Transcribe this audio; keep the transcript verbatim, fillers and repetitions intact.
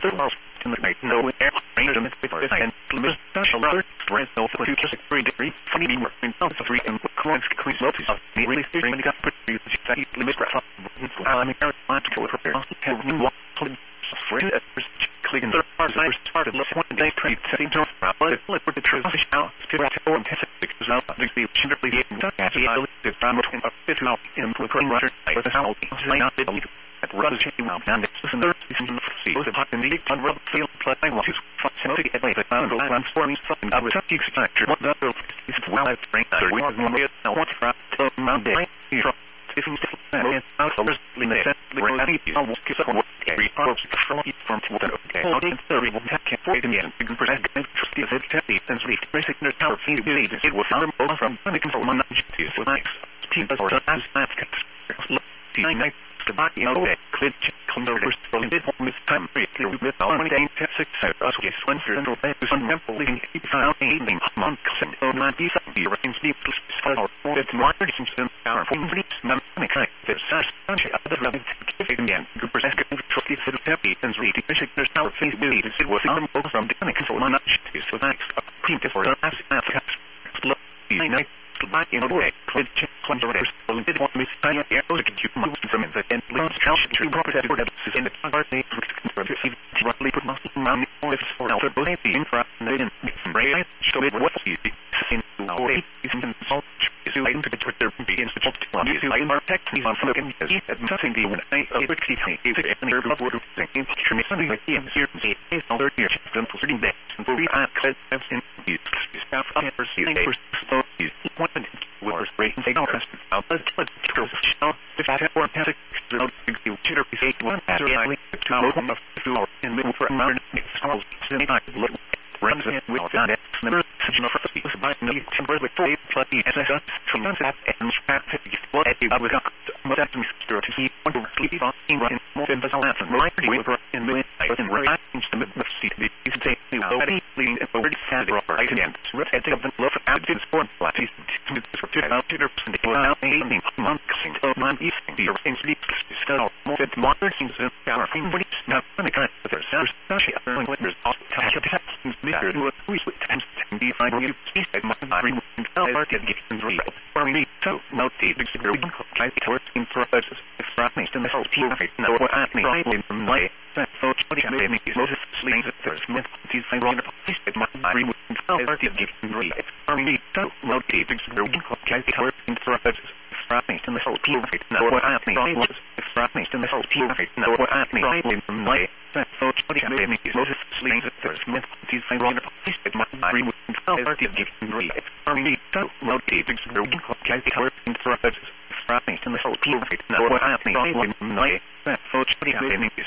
while in the night, no air, rain, and the first and limit, special other, stress, no, for two kiss, three degree, funny, working, out of three, and cleanse, clean, notice, the really steering, and got pretty, you limit, graph, I'm here, I'm to go prepare, have one, one, friend, click in the parts, I started, let's one day, trade, setting to but it's like the truth, now, still at home, because now, the generally, actually, I looked at from between a fifth out in the current rutter, I was a house, I not did at rudder chain out, and it's in the season of sea, was a hot in the on rubber field, but I want to find to get away, but I don't know, I'm forming something, I was a few factor, what the other is while I bring that, we are going to now, what's right, to Mount Day, here, if you still and out of the necessarily ready, I will kiss up what every part of the from each from water, okay, how did the rival can't wait again, you can present the trusty as it teddy, and read, basic nerd tower, feed, it was not a moment from the control, one is with nice, team, or the last night, night, the body, okay, clear, converters, rolling it home this time, briefly, with our money, ten, six, us, yes, one, zero, and roll, is on temple, leaving, keep found, evening, month, seven, oh, nine, these, the arrange, deep, or four, it's one, and our phone, please, none, mechanic, there's such, other rabbit, give again, good present, trusty, sit, happy, and read, the basic nurse, our face, believe, it was our book from the control, one, so that's a primitive, or as, as, slow, the night, like in a way, clear check, converters, well, did want me to tell you, like you must from the end, let's count to property for that is in the target, receive, roughly put most money for this for our both the infra, and then, right, so it was easy, in our way, is in salt, is you item to the Twitter, begins to talk to one, is you item our text, is on fucking, is at nothing, the one, I, a bit, if I, if I, and herb of water, thinking, picture me something like the here, the, is all their year, them for thirty days, and for we ask, as in, is, is, staff, I never see, they first, so, is, one, wars breaking they don't rest out but but girls show if I have one panic no big deal cheater is eight one after I link to know home of two hours in middle for a modern examples in I look runs in with that never such no first was by no temporary with four plus the S S from that and traffic what I was got what that to see one to sleep on in run more than the last and right with in the I was in right into the seat the is take the already leading and already sad right again at the love out in sport flashes for two out to the out evening month so man is the things sleep still more than modern things are when it's not funny kind of there's such a when there's also touch of things bigger to we and be fine you see that my remove our get getting real for me so no the big super we try to work in process fragments in the whole team no what I mean right in my so what I mean is most slings that there's myth these things wrong at my remove our get getting real for me so no the big super we try to work in process fragments in the whole team no what I mean right fragments in the whole team no what I mean right in my so what I mean is most slings that there's myth these things wrong at my remove our get getting real for me so no the big super we try to work in process fragments in the whole team no what I mean right in my so what I mean is